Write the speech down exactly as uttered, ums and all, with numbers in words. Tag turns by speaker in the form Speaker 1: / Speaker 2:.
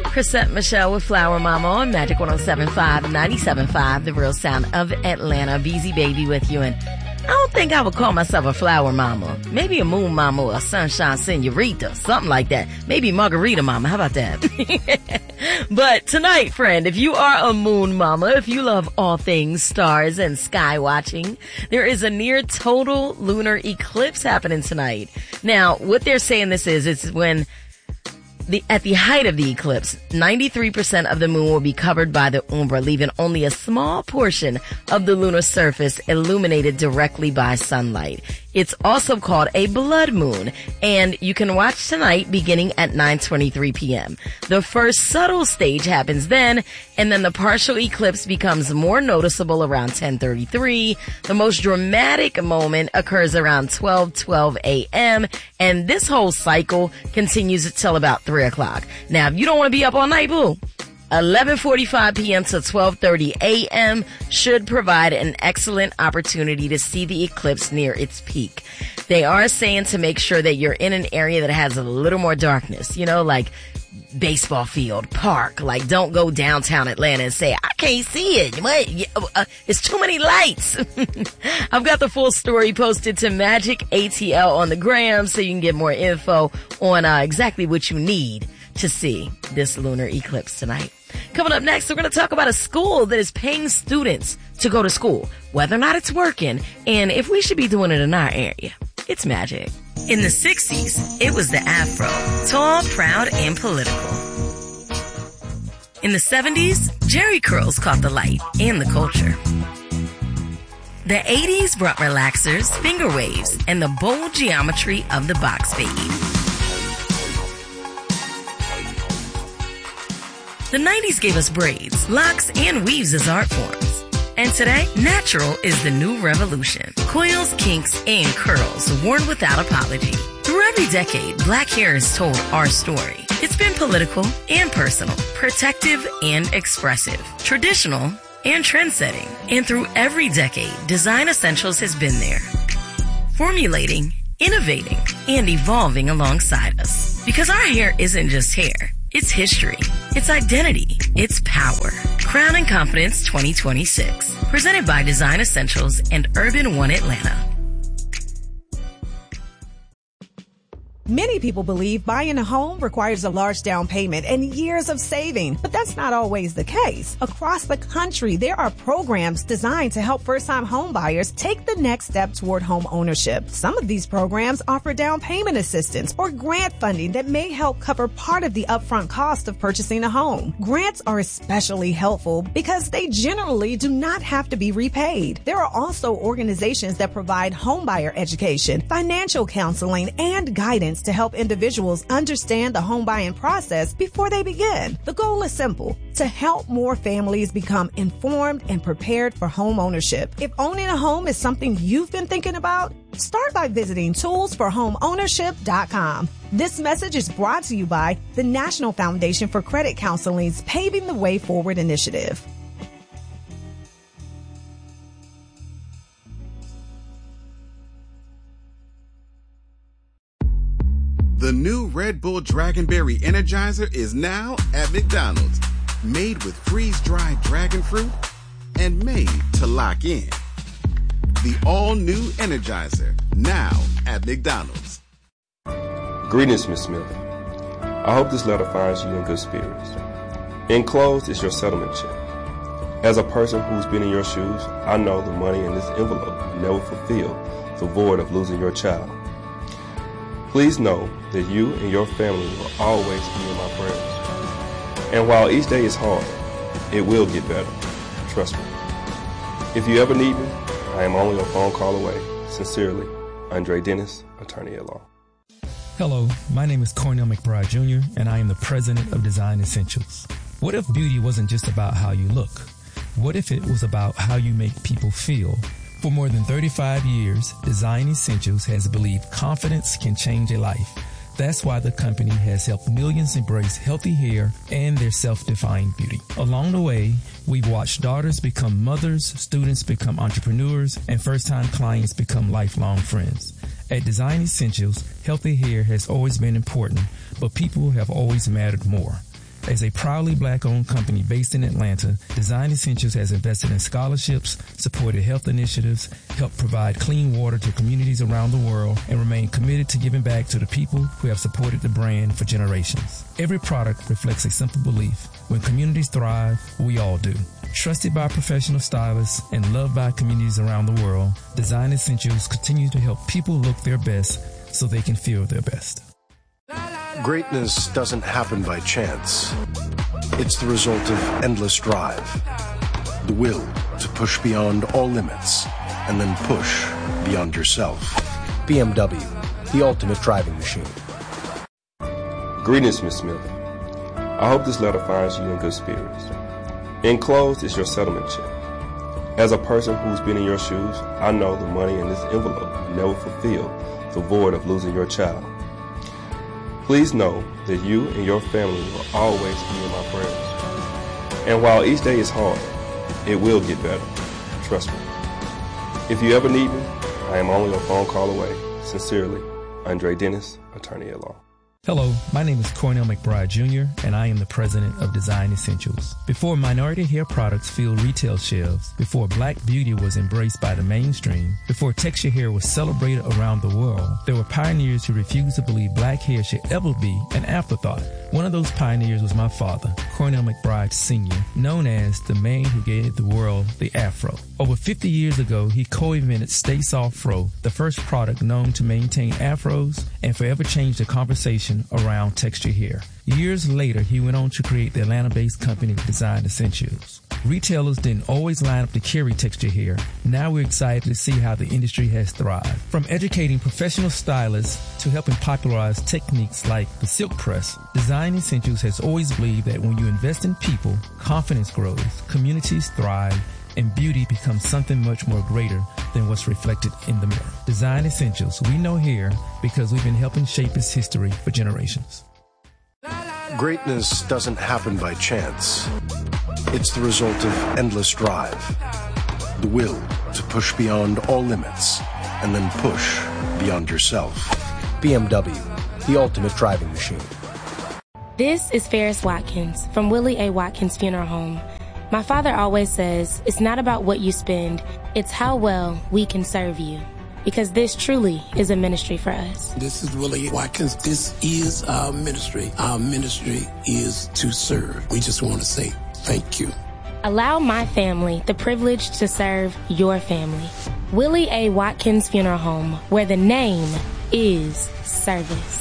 Speaker 1: Chrisette Michelle with Flower Mama on Magic one oh seven point five, ninety-seven point five, the real sound of Atlanta. Beezy Baby with you. And I don't think I would call myself a flower mama. Maybe a moon mama or a sunshine senorita, something like that. Maybe margarita mama. How about that? But tonight, friend, if you are a moon mama, if you love all things stars and sky watching, there is a near total lunar eclipse happening tonight. Now, what they're saying this is, it's when The, at the height of the eclipse, ninety-three percent of the moon will be covered by the umbra, leaving only a small portion of the lunar surface illuminated directly by sunlight. It's also called a blood moon, and you can watch tonight beginning at nine twenty-three p.m. The first subtle stage happens then, and then the partial eclipse becomes more noticeable around ten thirty-three. The most dramatic moment occurs around twelve twelve a.m., and this whole cycle continues until about three o'clock. Now, if you don't want to be up all night, boo, eleven forty-five p.m. to twelve thirty a.m. should provide an excellent opportunity to see the eclipse near its peak. They are saying to make sure that you're in an area that has a little more darkness, you know, like baseball field, park. Like, don't go downtown Atlanta and say, I can't see it. What? Uh, it's too many lights. I've got the full story posted to Magic A T L on the gram so you can get more info on uh, exactly what you need to see this lunar eclipse tonight. Coming up next, we're going to talk about a school that is paying students to go to school, whether or not it's working, and if we should be doing it in our area. It's Magic. In the sixties, it was the afro, tall, proud, and political. In the seventies, Jerry curls caught the light and the culture. The eighties brought relaxers, finger waves, and the bold geometry of the box fade. The nineties gave us braids, locks, and weaves as art forms. And today, natural is the new revolution. Coils, kinks, and curls worn without apology. Through every decade, black hair has told our story. It's been political and personal, protective and expressive, traditional and trend-setting. And through every decade, Design Essentials has been there, formulating, innovating, and evolving alongside us. Because our hair isn't just hair. It's history, it's identity, it's power. Crown and Confidence twenty twenty-six. Presented by Design Essentials and Urban One Atlanta.
Speaker 2: Many people believe buying a home requires a large down payment and years of saving, but that's not always the case. Across the country, there are programs designed to help first-time home buyers take the next step toward home ownership. Some of these programs offer down payment assistance or grant funding that may help cover part of the upfront cost of purchasing a home. Grants are especially helpful because they generally do not have to be repaid. There are also organizations that provide homebuyer education, financial counseling, and guidance to help individuals understand the home buying process before they begin. The goal is simple: to help more families become informed and prepared for home ownership. If owning a home is something you've been thinking about, start by visiting tools for home ownership dot com. This message is brought to you by the National Foundation for Credit Counseling's Paving the Way Forward initiative.
Speaker 3: The new Red Bull Dragonberry Energizer is now at McDonald's. Made with freeze-dried dragon fruit and made to lock in. The all-new Energizer, now at McDonald's.
Speaker 4: Greetings, Miss Smith. I hope this letter finds you in good spirits. Enclosed is your settlement check. As a person who's been in your shoes, I know the money in this envelope never fulfilled the void of losing your child. Please know that you and your family will always be in my prayers. And while each day is hard, it will get better. Trust me. If you ever need me, I am only a phone call away. Sincerely, Andre Dennis, attorney at law.
Speaker 5: Hello, my name is Cornell McBride Junior, and I am the president of Design Essentials. What if beauty wasn't just about how you look? What if it was about how you make people feel? For more than thirty-five years, Design Essentials has believed confidence can change a life. That's why the company has helped millions embrace healthy hair and their self-defined beauty. Along the way, we've watched daughters become mothers, students become entrepreneurs, and first-time clients become lifelong friends. At Design Essentials, healthy hair has always been important, but people have always mattered more. As a proudly black-owned company based in Atlanta, Design Essentials has invested in scholarships, supported health initiatives, helped provide clean water to communities around the world, and remained committed to giving back to the people who have supported the brand for generations. Every product reflects a simple belief. When communities thrive, we all do. Trusted by professional stylists and loved by communities around the world, Design Essentials continue to help people look their best so they can feel their best.
Speaker 6: Greatness doesn't happen by chance. It's the result of endless drive, the will to push beyond all limits, and then push beyond yourself. B M W, the ultimate driving machine.
Speaker 4: Greetings, Miz Smith. I hope this letter finds you in good spirits. Enclosed is your settlement check. As a person who's been in your shoes, I know the money in this envelope will never fulfill the void of losing your child. Please know that you and your family will always be in my prayers. And while each day is hard, it will get better. Trust me. If you ever need me, I am only a phone call away. Sincerely, Andre Dennis, attorney at law.
Speaker 5: Hello, my name is Cornell McBride Junior, and I am the president of Design Essentials. Before minority hair products filled retail shelves, before black beauty was embraced by the mainstream, before texture hair was celebrated around the world, there were pioneers who refused to believe black hair should ever be an afterthought. One of those pioneers was my father, Cornell McBride Senior, known as the man who gave the world the afro. Over fifty years ago, he co-invented Stay Soft Fro, the first product known to maintain afros and forever change the conversation around texture hair. Years later, he went on to create the Atlanta-based company Design Essentials. Retailers didn't always line up to carry texture hair. Now we're excited to see how the industry has thrived. From educating professional stylists to helping popularize techniques like the silk press, Design Essentials has always believed that when you invest in people, confidence grows, communities thrive, and beauty becomes something much more greater than what's reflected in the mirror. Design Essentials, we know hair because we've been helping shape its history for generations.
Speaker 6: Greatness doesn't happen by chance. It's the result of endless drive, the will to push beyond all limits, and then push beyond yourself. B M W, the ultimate driving machine.
Speaker 7: This is Ferris Watkins from Willie A. Watkins Funeral Home. My father always says, it's not about what you spend, it's how well we can serve you. Because this truly is a ministry for us.
Speaker 8: This is Willie Watkins. This is our ministry. Our ministry is to serve. We just want to say thank you.
Speaker 7: Allow my family the privilege to serve your family. Willie A. Watkins Funeral Home, where the name is service.